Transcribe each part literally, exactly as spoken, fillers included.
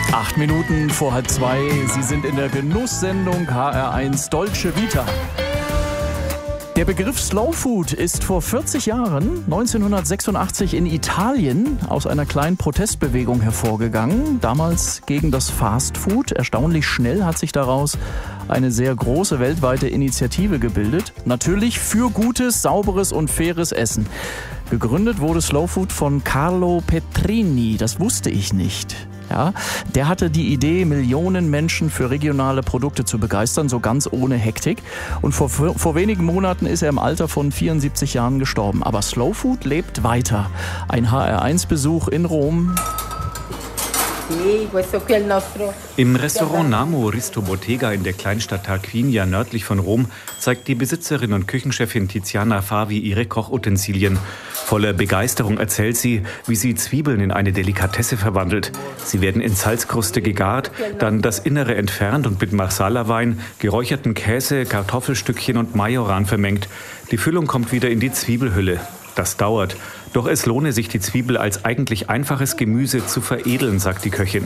Acht Minuten vor halb zwei. Sie sind in der Genusssendung H R eins Dolce Vita. Der Begriff Slow Food ist vor vierzig Jahren, neunzehnhundertsechsundachtzig, in Italien aus einer kleinen Protestbewegung hervorgegangen. Damals gegen das Fast Food. Erstaunlich schnell hat sich daraus eine sehr große weltweite Initiative gebildet. Natürlich für gutes, sauberes und faires Essen. Gegründet wurde Slow Food von Carlo Petrini. Das wusste ich nicht. Ja, der hatte die Idee, Millionen Menschen für regionale Produkte zu begeistern, so ganz ohne Hektik. Und vor, vor wenigen Monaten ist er im Alter von vierundsiebzig Jahren gestorben. Aber Slow Food lebt weiter. Ein H R eins Besuch in Rom. Im Restaurant Namo Risto Bottega in der Kleinstadt Tarquinia nördlich von Rom zeigt die Besitzerin und Küchenchefin Tiziana Favi ihre Kochutensilien. Voller Begeisterung erzählt sie, wie sie Zwiebeln in eine Delikatesse verwandelt. Sie werden in Salzkruste gegart, dann das Innere entfernt und mit Marsala-Wein, geräucherten Käse, Kartoffelstückchen und Majoran vermengt. Die Füllung kommt wieder in die Zwiebelhülle. Das dauert. Doch es lohne sich, die Zwiebel als eigentlich einfaches Gemüse zu veredeln, sagt die Köchin.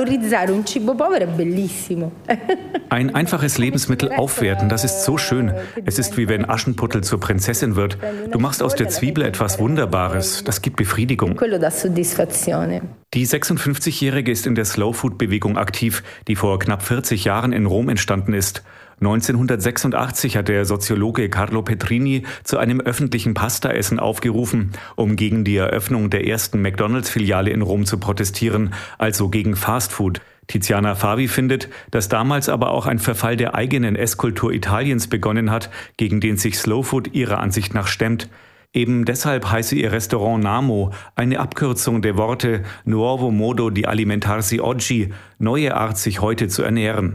Ein einfaches Lebensmittel aufwerten, das ist so schön. Es ist wie wenn Aschenputtel zur Prinzessin wird. Du machst aus der Zwiebel etwas Wunderbares. Das gibt Befriedigung. Die sechsundfünfzigjährige ist in der Slow-Food-Bewegung aktiv, die vor knapp vierzig Jahren in Rom entstanden ist. neunzehnhundertsechsundachtzig hat der Soziologe Carlo Petrini zu einem öffentlichen Pastaessen aufgerufen, um gegen die Eröffnung der ersten McDonalds-Filiale in Rom zu protestieren, also gegen Fastfood. Tiziana Favi findet, dass damals aber auch ein Verfall der eigenen Esskultur Italiens begonnen hat, gegen den sich Slow Food ihrer Ansicht nach stemmt. Eben deshalb heiße ihr Restaurant Namo, eine Abkürzung der Worte Nuovo modo di alimentarsi oggi, neue Art, sich heute zu ernähren.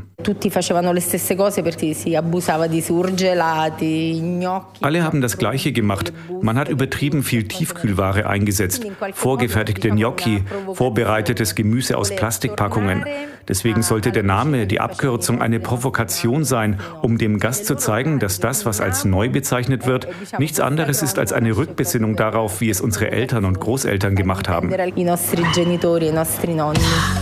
Alle haben das Gleiche gemacht. Man hat übertrieben viel Tiefkühlware eingesetzt, vorgefertigte Gnocchi, vorbereitetes Gemüse aus Plastikpackungen. Deswegen sollte der Name, die Abkürzung, eine Provokation sein, um dem Gast zu zeigen, dass das, was als neu bezeichnet wird, nichts anderes ist als eine Rückbesinnung darauf, wie es unsere Eltern und Großeltern gemacht haben.